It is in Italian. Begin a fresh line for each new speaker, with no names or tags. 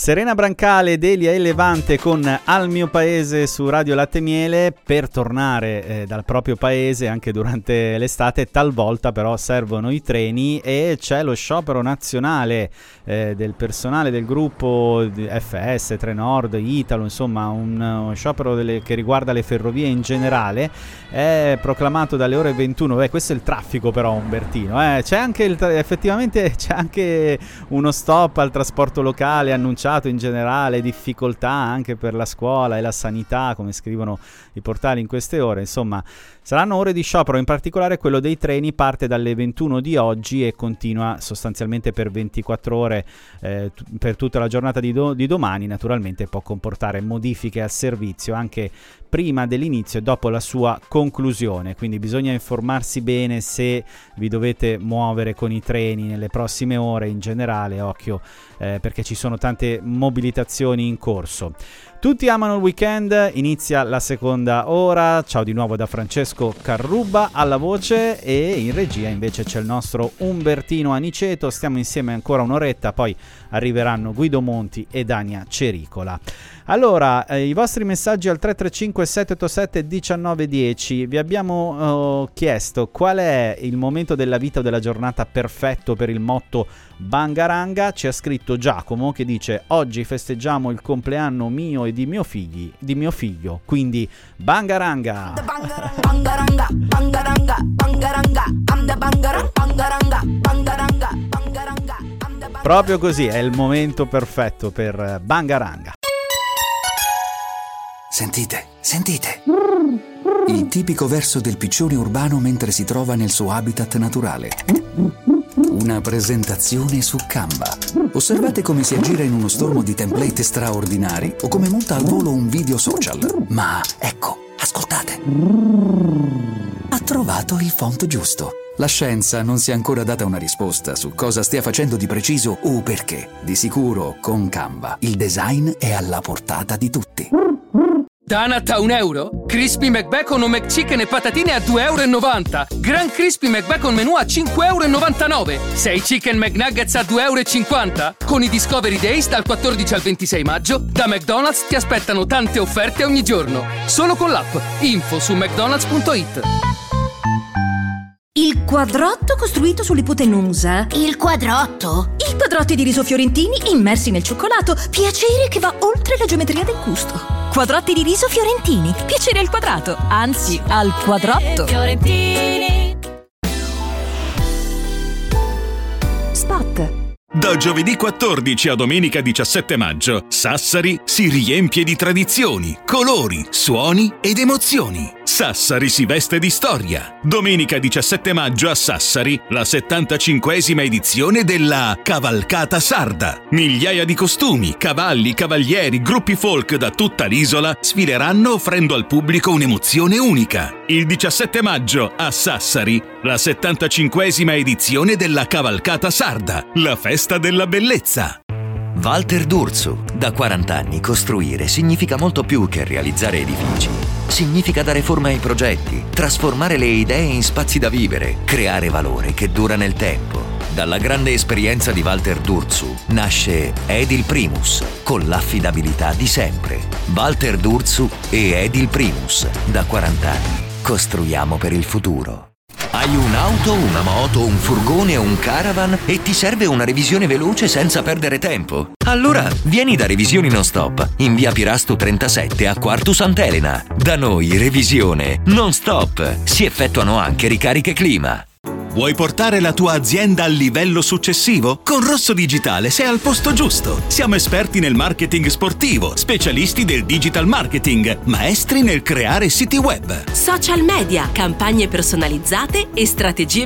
Serena Brancale ed Elia e Levante con Al mio paese su Radio Latte Miele. Per tornare dal proprio paese anche durante l'estate, talvolta però servono i treni e c'è lo sciopero nazionale del personale del gruppo FS, Trenord, Italo, insomma uno sciopero che riguarda le ferrovie in generale. È proclamato dalle ore 21. Questo è il traffico però, Umbertino. C'è anche effettivamente c'è anche uno stop al trasporto locale annunciato in generale, difficoltà anche per la scuola e la sanità, come scrivono i portali in queste ore. Insomma, saranno ore di sciopero, in particolare quello dei treni parte dalle 21 di oggi e continua sostanzialmente per 24 ore per tutta la giornata di domani. Naturalmente può comportare modifiche al servizio anche prima dell'inizio e dopo la sua conclusione, quindi bisogna informarsi bene se vi dovete muovere con i treni nelle prossime ore. In generale, occhio, perché ci sono tante mobilitazioni in corso. Tutti amano il weekend, inizia la seconda ora. Ciao di nuovo da Francesco Carrubba alla voce, e in regia invece c'è il nostro Umbertino Aniceto. Stiamo insieme ancora un'oretta, poi arriveranno Guido Monti e Dania Cericola. Allora, i vostri messaggi al 335 787 1910. Vi abbiamo chiesto qual è il momento della vita o della giornata perfetto per il motto Bangaranga. Ci ha scritto Giacomo che dice: oggi festeggiamo il compleanno mio e di mio figlio, quindi Bangaranga. Bangaranga, bangaranga, bangaranga, bangaranga, bangaranga, bangaranga. Proprio così, è il momento perfetto per Bangaranga.
Sentite. Il tipico verso del piccione urbano mentre si trova nel suo habitat naturale. Una presentazione su Canva. Osservate come si aggira in uno stormo di template straordinari o come monta al volo un video social. Ma ecco, ascoltate. Ha trovato il font giusto. La scienza non si è ancora data una risposta su cosa stia facendo di preciso o perché. Di sicuro, con Canva, il design è alla portata di tutti.
Donut a €1? Crispy McBacon o McChicken e patatine a €2,90. Gran Crispy McBacon menù a €5,99. 6 Chicken McNuggets a €2,50. Con i Discovery Days dal 14 al 26 maggio, da McDonald's ti aspettano tante offerte ogni giorno. Solo con l'app. Info su mcdonalds.it.
Il quadrotto costruito sull'ipotenusa.
Il quadrotto?
I quadrotti di riso fiorentini immersi nel cioccolato. Piacere che va oltre la geometria del gusto. Quadrotti di riso fiorentini. Piacere al quadrato, anzi al quadrotto. Fiorentini. Spot.
Da giovedì 14 a domenica 17 maggio, Sassari si riempie di tradizioni, colori, suoni ed emozioni. Sassari si veste di storia. Domenica 17 maggio a Sassari, la 75esima edizione della Cavalcata Sarda. Migliaia di costumi, cavalli, cavalieri, gruppi folk da tutta l'isola sfileranno offrendo al pubblico un'emozione unica. Il 17 maggio a Sassari, la 75esima edizione della Cavalcata Sarda, la festa della bellezza.
Walter D'Urso. Da 40 anni costruire significa molto più che realizzare edifici. Significa dare forma ai progetti, trasformare le idee in spazi da vivere, creare valore che dura nel tempo. Dalla grande esperienza di Walter D'Urso nasce Edil Primus, con l'affidabilità di sempre. Walter D'Urso e Edil Primus. Da 40 anni costruiamo per il futuro. Hai un'auto, una moto, un furgone o un caravan e ti serve una revisione veloce senza perdere tempo? Allora vieni da Revisioni Non Stop in via Pirasto 37 a Quartu Sant'Elena. Da noi revisione non stop. Si effettuano anche ricariche clima.
Vuoi portare la tua azienda al livello successivo? Con Rosso Digitale sei al posto giusto. Siamo esperti nel marketing sportivo, specialisti del digital marketing, maestri nel creare siti web,
social media, campagne personalizzate e strategie